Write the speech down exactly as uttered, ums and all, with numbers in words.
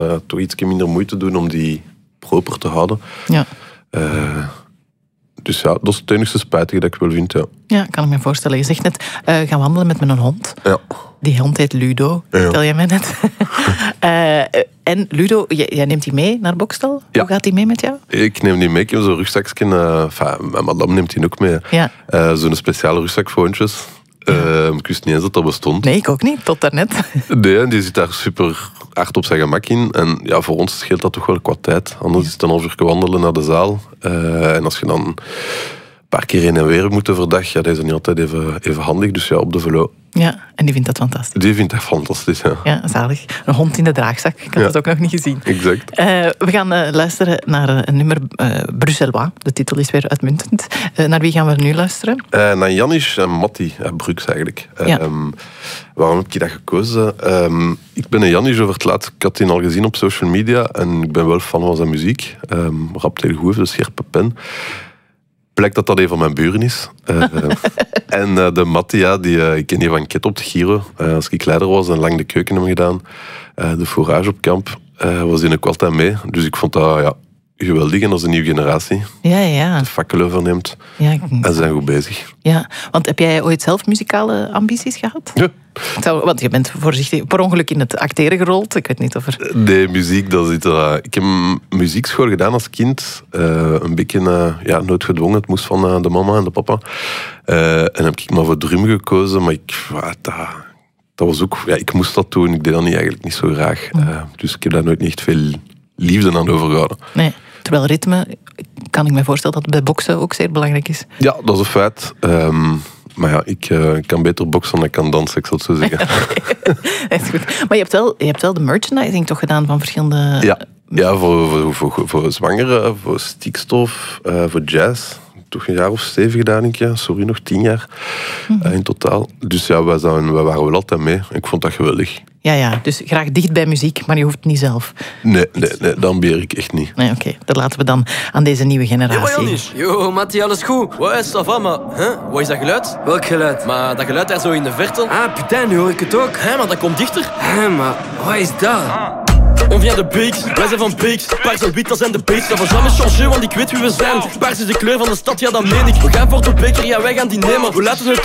Uh, toch iets minder moeite doen om die proper te houden. Ja. Uh, dus ja, dat is het enigste spijtige dat ik wel vind. Ja, ja kan ik me voorstellen. Je zegt net, uh, gaan wandelen met mijn hond. Ja. Die hond heet Ludo, ja. vertel jij mij net. uh, en Ludo, jij, jij neemt die mee naar Bokstel? Ja. Hoe gaat die mee met jou? Ik neem die mee. Ik heb zo'n rugzakje. Uh, enfin, mijn madame neemt die ook mee. Ja. Uh, zo'n speciale rugzak voor hondjes. Uh, ik wist niet eens dat dat bestond. Nee, ik ook niet, tot daarnet. Nee, die zit daar super hard op zijn gemak in. En ja, voor ons scheelt dat toch wel qua tijd. Anders is het een half uur wandelen naar de zaal. Uh, en als je dan een paar keer heen en weer moet overdag, ja, dat is niet altijd even, even handig. Dus ja, op de velo. Ja, en die vindt dat fantastisch. Die vindt dat fantastisch, ja. Ja, zalig. Een hond in de draagzak. Ik had ja. dat ook nog niet gezien. Exact. Uh, we gaan uh, luisteren naar een nummer uh, Bruxellois. De titel is weer uitmuntend. Uh, naar wie gaan we nu luisteren? Uh, naar Janis en Matti, uit Brux eigenlijk. Ja. Um, waarom heb ik dat gekozen? Um, ik ben een Janis over het laatst. Ik had die al gezien op social media en ik ben wel fan van zijn muziek. Um, rapt heel goed, de scherpe pen. Blijkt dat dat een van mijn buren is. Uh, en uh, de Matti, ja, die, uh, ik ken die van Ket op de Giro. Uh, als ik leider was en lang de keuken heb gedaan. Uh, de fourage op kamp uh, was die ook altijd mee. Dus ik vond dat ja, geweldig. En dat is een nieuwe generatie. Ja, ja. De fakkelen overneemt. Ja, ik... En ze zijn goed bezig. Ja, want heb jij ooit zelf muzikale ambities gehad? Ja. Zou, want je bent voorzichtig, per ongeluk in het acteren gerold. Ik weet niet of er... Nee, muziek, dat zit er... Ik heb muziekschool gedaan als kind. Uh, een beetje uh, ja, nooit gedwongen. Het moest van uh, de mama en de papa. Uh, en heb ik maar voor drum gekozen. Maar ik... Uh, dat, dat was ook... Ja, ik moest dat doen. Ik deed dat niet, eigenlijk niet zo graag. Uh, dus ik heb daar nooit niet echt veel liefde aan overgehouden. Nee. Terwijl ritme, kan ik me voorstellen dat het bij boksen ook zeer belangrijk is. Ja, dat is een feit. Um, maar ja, ik uh, kan beter boksen dan ik kan dansen, ik zal het zo zeggen. Echt goed. Maar je hebt, wel, je hebt wel de merchandising toch gedaan van verschillende... Ja, ja voor, voor, voor, voor zwangeren, voor stikstof, uh, voor jazz. Toch een jaar of zeven gedaan, denk ik. Sorry, nog tien jaar mm-hmm. uh, in totaal. Dus ja, wij, zijn, wij waren wel altijd mee. Ik vond dat geweldig. Ja, ja, dus graag dicht bij muziek, maar je hoeft het niet zelf. Nee, nee, nee, dat ambieer ik echt niet. Nee, oké. Okay. Dat laten we dan aan deze nieuwe generatie. Yo, Yo, Mattie, alles goed? Wat is dat van, maar... Huh? Wat is dat geluid? Welk geluid? Maar dat geluid daar zo in de verte. Ah, putain, nu hoor ik het ook. Hé, maar dat komt dichter. Hé, maar wat is dat? On vient de Beeks, wij zijn van Beeks. Paars en wit, dat zijn de beests. Dat van jamais changer, want ik weet wie we zijn. Paars is de kleur van de stad, ja dat meen ik. We gaan voor de beker, ja wij gaan die nemen. We laten het